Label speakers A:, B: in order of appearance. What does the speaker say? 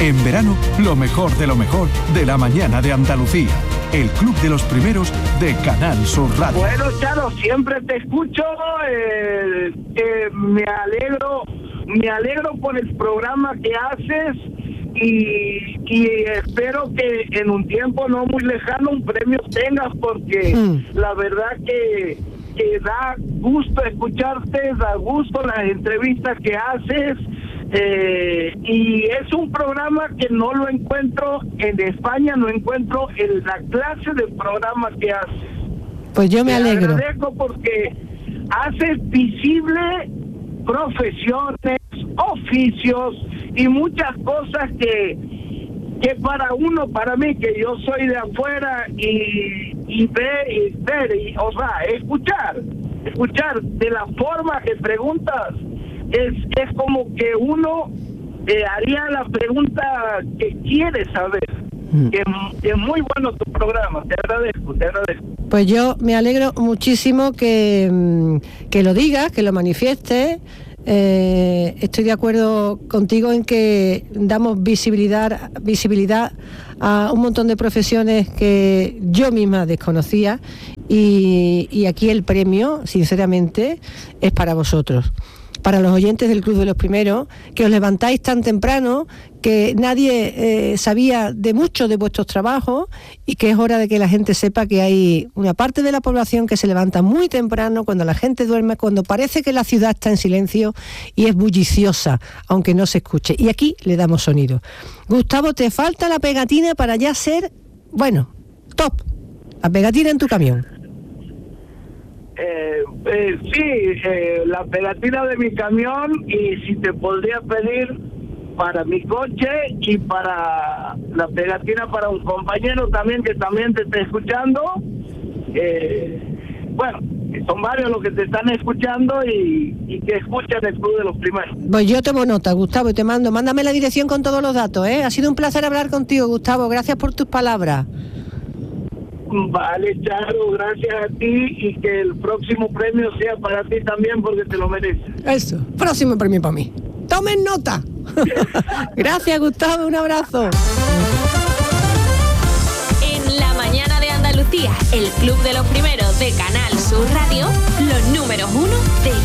A: En verano, lo mejor de la mañana de Andalucía. El Club de los Primeros de Canal Sur Radio.
B: Bueno, Charo, siempre te escucho. Me alegro por el programa que haces y espero que en un tiempo no muy lejano un premio tengas, porque la verdad que da gusto escucharte, da gusto las entrevistas que haces. Y es un programa que no lo encuentro en España, no encuentro en la clase de programas que haces.
C: Pues yo me alegro.
B: Te agradezco porque haces visible profesiones, oficios y muchas cosas que para mí, que yo soy de afuera y ver, o sea, escuchar de la forma que preguntas, es como que uno haría la pregunta que quiere saber. Que es muy bueno tu programa, te agradezco.
C: Pues yo me alegro muchísimo que lo digas, que lo manifiestes. Estoy de acuerdo contigo en que damos visibilidad a un montón de profesiones que yo misma desconocía, y aquí el premio, sinceramente, es para vosotros, para los oyentes del Club de los Primeros, que os levantáis tan temprano, que nadie sabía de mucho de vuestros trabajos, y que es hora de que la gente sepa que hay una parte de la población que se levanta muy temprano, cuando la gente duerme, cuando parece que la ciudad está en silencio y es bulliciosa, aunque no se escuche. Y aquí le damos sonido. Gustavo, te falta la pegatina para ya ser, top. La pegatina en tu camión.
B: La pegatina de mi camión, y si te podría pedir para mi coche y para la pegatina para un compañero también que también te está escuchando. Son varios los que te están escuchando y que escuchan el Club de los Primeros.
C: Pues yo tomo nota, Gustavo, y te mándame la dirección con todos los datos, ¿eh? Ha sido un placer hablar contigo, Gustavo, gracias por tus palabras.
B: Vale, Charo, gracias a ti, y que el próximo premio sea para ti también, porque te lo mereces.
C: Eso, próximo premio para mí. ¡Tomen nota! Gracias, Gustavo, un abrazo.
D: En la mañana de Andalucía, el Club de los Primeros de Canal Sur Radio, los números 1 de